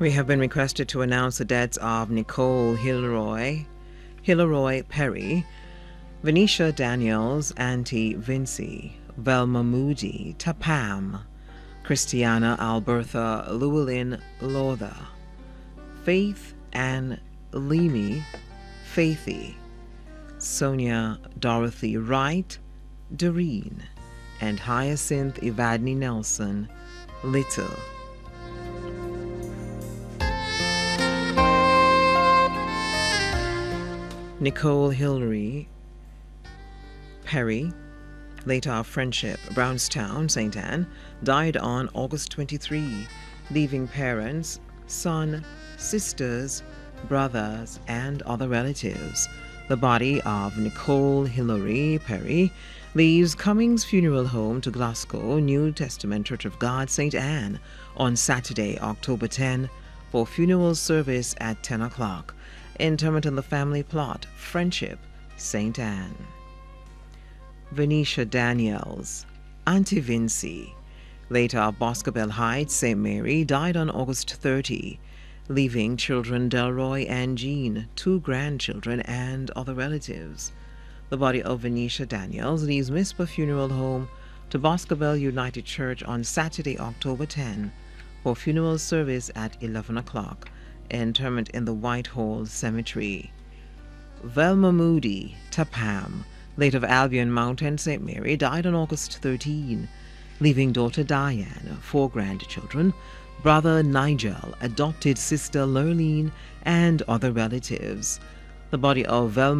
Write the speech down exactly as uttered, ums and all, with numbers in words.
We have been requested to announce the deaths of Nicole Hilroy, Hilroy Perry, Venetia Daniels, Auntie Vincy, Velma Moody, Tapam, Christiana Albertha Llewellyn Lotha, Faith Ann Leamy, Faithy, Sonia Dorothy Wright, Doreen, and Hyacinth Evadne Nelson, Little. Nicole Hilary Perry, later of Friendship, Brownstown, Saint Anne, died on August twenty-third, leaving parents, son, sisters, brothers, and other relatives. The body of Nicole Hilary Perry leaves Cummings Funeral Home to Glasgow New Testament Church of God, Saint Anne, on Saturday, October tenth, for funeral service at ten o'clock. Interment in the family plot, Friendship, Saint Anne. Venetia Daniels, Auntie Vincy, later of Boscobel Heights, Saint Mary, died on August thirtieth, leaving children Delroy and Jean, two grandchildren, and other relatives. The body of Venetia Daniels leaves Mizpah Funeral Home to Boscobel United Church on Saturday, October tenth, for funeral service at eleven o'clock. Interment in the Whitehall Cemetery. Velma Moody, Tapam, late of Albion Mountain, Saint Mary, died on August thirteenth, leaving daughter Diane, four grandchildren, brother Nigel, adopted sister Lurleen, and other relatives. The body of Velma